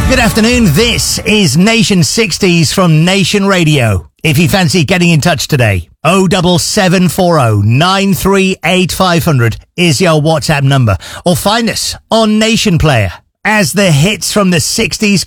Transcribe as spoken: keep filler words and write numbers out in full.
Good afternoon, this is Nation sixties from Nation Radio. If you fancy getting in touch today, oh seven seven four oh nine three eight five hundred is your WhatsApp number, or find us on Nation Player. As the hits from the sixties